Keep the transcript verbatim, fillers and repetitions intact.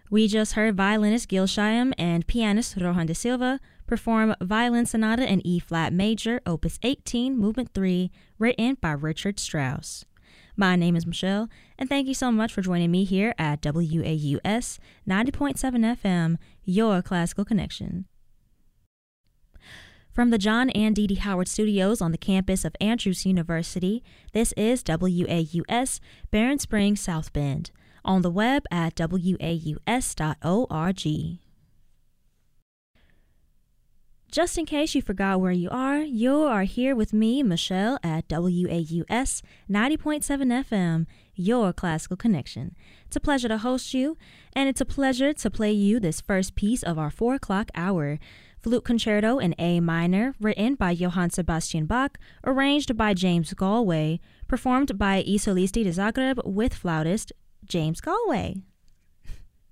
We just heard violinist Gil Shyam and pianist Rohan de Silva perform Violin Sonata in E-flat major, opus eighteen, movement three, written by Richard Strauss. My name is Michelle, and thank you so much for joining me here at W A U S ninety point seven F M, your classical connection. From the John and Dee Dee Howard Studios on the campus of Andrews University, this is W A U S Barron Springs, South Bend, on the web at W A U S dot org. Just in case you forgot where you are, you are here with me, Michelle, at W A U S ninety point seven F M, your classical connection. It's a pleasure to host you, and it's a pleasure to play you this first piece of our four o'clock hour. Flute Concerto in A minor, written by Johann Sebastian Bach, arranged by James Galway, performed by I Solisti de Zagreb with flautist James Galway.